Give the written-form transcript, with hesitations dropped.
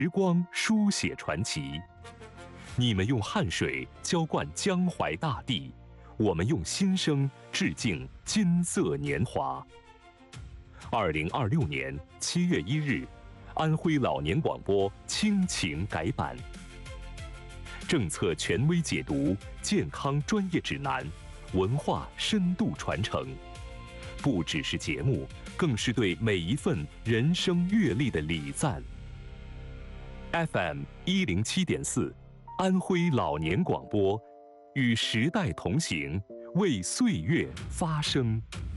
时光书写传奇，你们用汗水浇灌江淮大地，我们用心声致敬金色年华。2026年7月1日，安徽老年广播倾情改版，政策权威解读，健康专业指南，文化深度传承，不只是节目，更是对每一份人生阅历的礼赞。FM 107.4，安徽老年广播，与时代同行，为岁月发声。